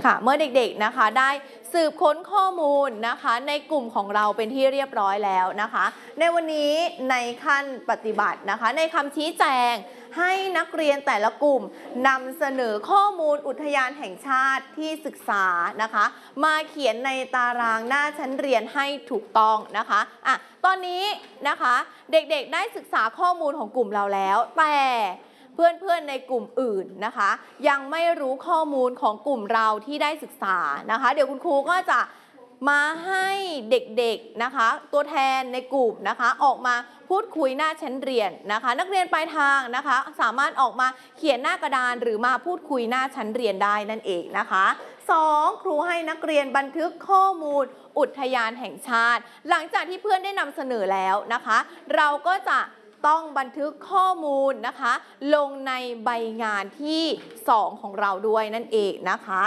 ค่ะเมื่อเด็กๆนะคะได้สืบค้นข้อมูลนะคะในกลุ่มของเราเป็นที่เรียบร้อยแล้วนะคะในวันนี้ในขั้นปฏิบัตินะคะในคำชี้แจงให้นักเรียนแต่ละกลุ่มนำเสนอข้อมูลอุทยานแห่งชาติที่ศึกษานะคะมาเขียนในตารางหน้าชั้นเรียนให้ถูกต้องนะคะตอนนี้นะคะเด็กๆได้ศึกษาข้อมูลของกลุ่มเราแล้วแต่เพื่อนๆในกลุ่มอื่นนะคะยังไม่รู้ข้อมูลของกลุ่มเราที่ได้ศึกษานะคะเดี๋ยวคุณครูก็จะมาให้เด็กๆนะคะตัวแทนในกลุ่มนะคะออกมาพูดคุยหน้าชั้นเรียนนะคะนักเรียนปลายทางนะคะสามารถออกมาเขียนหน้ากระดานหรือมาพูดคุยหน้าชั้นเรียนได้นั่นเองนะคะ2ครูให้นักเรียนบันทึกข้อมูลอุทยานแห่งชาติหลังจากที่เพื่อนได้นำเสนอแล้วนะคะเราก็จะต้องบันทึกข้อมูลนะคะลงในใบงานที่2ของเราด้วยนั่นเองนะคะ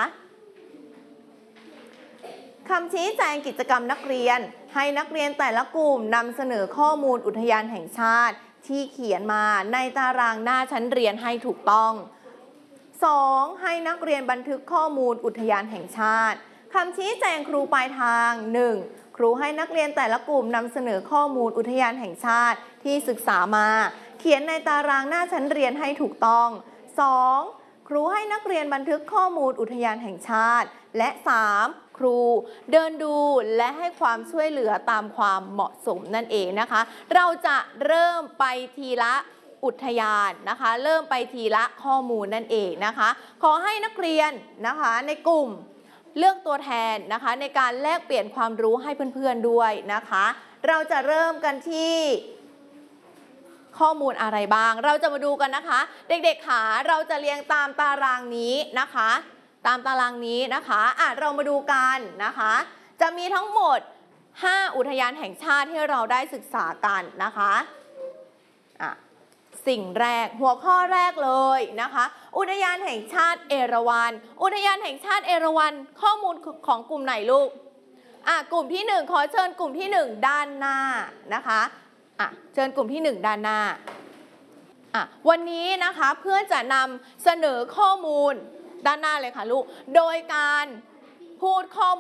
คำชี้แจงกิจกรรมนักเรียนให้นักเรียนแต่ละกลุ่มนำเสนอข้อมูลอุทยานแห่งชาติที่เขียนมาในตารางหน้าชั้นเรียนให้ถูกต้อง 2. ให้นักเรียนบันทึกข้อมูลอุทยานแห่งชาติคำชี้แจงครูปลายทาง 1. ครูให้นักเรียนแต่ละกลุ่มนำเสนอข้อมูลอุทยานแห่งชาติที่ศึกษามาเขียนในตารางหน้าชั้นเรียนให้ถูกต้อง 2. ครูให้นักเรียนบันทึกข้อมูลอุทยานแห่งชาติและ 3. ครูเดินดูและให้ความช่วยเหลือตามความเหมาะสมนั่นเองนะคะเราจะเริ่มไปทีละอุทยานนะคะเริ่มไปทีละข้อมูลนั่นเองนะคะขอให้นักเรียนนะคะในกลุ่มเลือกตัวแทนนะคะในการแลกเปลี่ยนความรู้ให้เพื่อนๆด้วยนะคะเราจะเริ่มกันที่ข้อมูลอะไรบ้างเราจะมาดูกันนะคะเด็กๆค่ะเราจะเรียงตามตารางนี้นะคะตามตารางนี้นะคะเรามาดูกันนะคะจะมีทั้งหมด5อุทยานแห่งชาติที่เราได้ศึกษากันนะคะสิ่งแรกหัวข้อแรกเลยนะคะอุทยานแห่งชาติเอราวัณอุทยานแห่งชาติเอราวัณข้อมูลของกลุ่มไหนลูกกลุ่มที่1ขอเชิญกลุ่มที่1ด้านหน้านะคะเชิญกลุ่มที่1ด้านหน้าวันนี้นะคะเพื่อจะนำเสนอข้อมูลด้านหน้าเลยค่ะลูกโดยการพูดข้อมูล